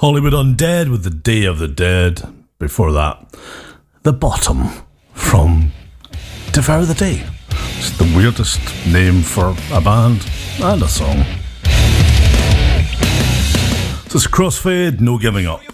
Hollywood Undead with The Day of the Dead. Before that, The Bottom from Devour the Day. It's the weirdest name for a band and a song. This is Crossfade, No Giving Up.